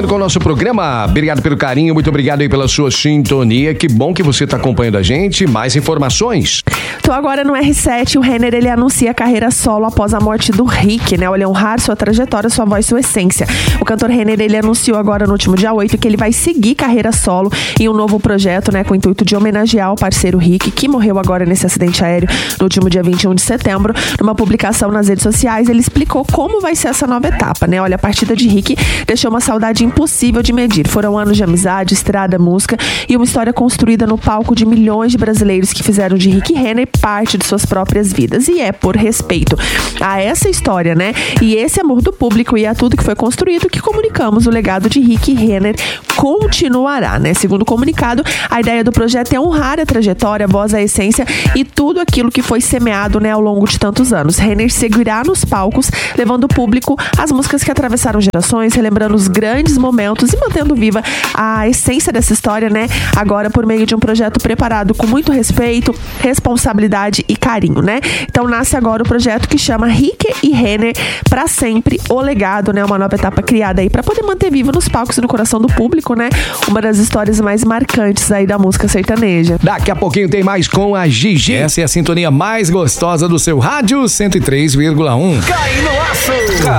seguindo com o nosso programa. Obrigado pelo carinho, muito obrigado aí pela sua sintonia. Que bom que você está acompanhando a gente. Mais informações. Tô agora no R7, o Renner, ele anuncia a carreira solo após a morte do Rick, né? Olha, honrar sua trajetória, sua voz, sua essência. O cantor Renner, ele anunciou agora no último dia 8 que ele vai seguir carreira solo em um novo projeto, né? Com o intuito de homenagear o parceiro Rick, que morreu agora nesse acidente aéreo no último dia 21 de setembro. Numa publicação nas redes sociais, ele explicou como vai ser essa nova etapa, né? Olha, a partida de Rick deixou uma saudade impossível de medir. Foram anos de amizade, estrada, música e uma história construída no palco de milhões de brasileiros que fizeram de Rick Renner parte de suas próprias vidas. E é por respeito a essa história, né? E esse amor do público e a tudo que foi construído que comunicamos o legado de Rick Renner continuará, né? Segundo o comunicado, a ideia do projeto é honrar a trajetória, a voz, a essência e tudo aquilo que foi semeado, né, ao longo de tantos anos. Renner seguirá nos palcos, levando o público as músicas que atravessaram gerações, relembrando os grandes momentos e mantendo viva a essência dessa história, né? Agora por meio de um projeto preparado com muito respeito, responsabilidade e carinho, né? Então nasce agora o projeto que chama Rick e Renner pra sempre, o legado, né? Uma nova etapa criada aí pra poder manter viva nos palcos e no coração do público, né? Uma das histórias mais marcantes aí da música sertaneja. Daqui a pouquinho tem mais com a Gigi. Essa é a sintonia mais gostosa do seu rádio 103,1. Cai no aço!